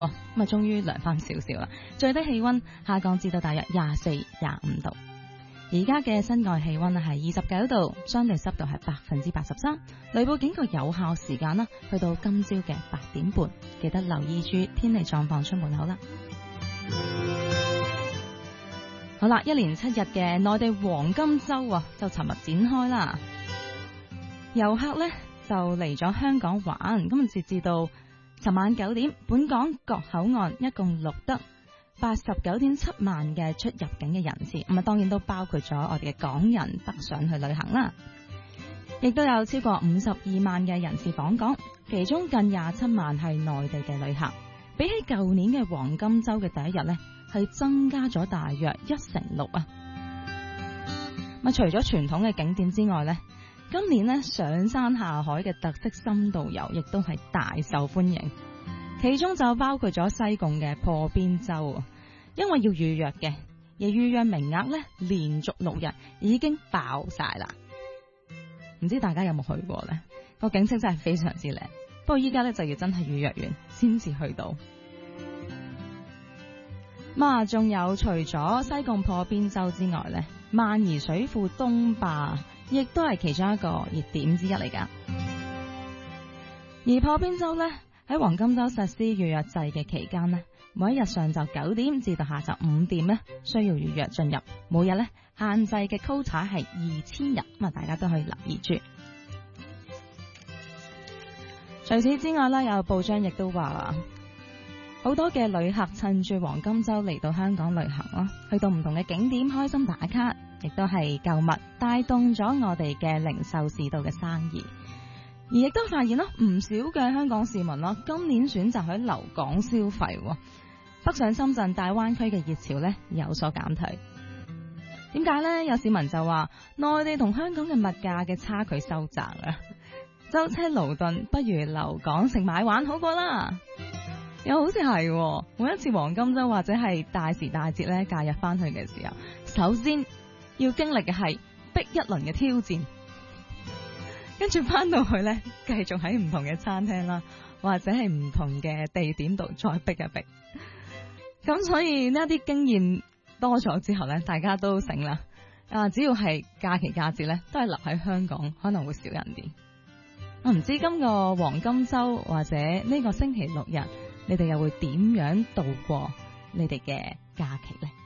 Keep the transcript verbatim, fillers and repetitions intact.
咁啊，終於涼翻少少啦，最低氣溫下降至到大約廿四、廿五度。而家嘅室外氣溫係二十九度，相對濕度係百分之八十三。雷暴警告有效時間啦，去到今朝嘅八點半，記得留意住天氣狀況出門口啦。好啦，一連七日嘅內地黃金周啊，就尋日展開啦。遊客呢就嚟咗香港玩，咁截至到尋晚九點，本港各口岸一共錄得八十九點七萬嘅出入境嘅人次，咁啊當然都包括咗我哋嘅港人北上去旅行啦，亦都有超過五十二萬嘅人次訪港，其中近廿七萬係內地嘅旅客，比起舊年嘅黃金周嘅第一日呢，係增加咗大約一成六啊！咁除咗傳統嘅景點之外呢，今年呢上山下海嘅特色深度遊亦都係大受歡迎，其中就包括咗西貢嘅破邊洲，因為要預約嘅，而預約名額呢連續六日已經爆晒啦。唔知大家有冇去過呢？個景色真係非常之靚，不過依家呢就要真係預約完先至去到。嘛，仲有除咗西貢破邊洲之外呢，萬宜水庫東壩亦都係其中一個熱點之一嚟噶。而破邊洲呢，喺黃金周實施預約制嘅期間呢，每一日上晝九點至到下晝五點呢，需要預約進入，每日呢限制嘅 quota 係二千人，咁啊大家都可以留意住。除此之外呢，有報章亦都話好多嘅旅客趁住黃金周嚟到香港旅行咯，去到唔同嘅景點開心打卡，亦都係購物，帶動咗我哋嘅零售市道嘅生意。而亦都發現咯，唔少嘅香港市民咯，今年選擇喺留港消費，北上深圳大灣區嘅熱潮呢有所減退。點解呢？有市民就話內地同香港嘅物價嘅差距收窄啊，舟車勞頓不如留港食買玩好過啦。又好似係每一次黃金周或者係大時大節咧，假日翻去嘅時候，首先要經歷嘅係逼一輪嘅挑戰，跟住翻到去咧，繼續喺唔同嘅餐廳啦，或者係唔同嘅地點度再逼一逼。咁所以呢一啲經驗多咗之後咧，大家都醒啦。啊，只要係假期假節咧，都係留喺香港可能會少人啲。我唔知今個黃金周或者呢個星期六日，你哋又會點樣度過你哋嘅假期呢？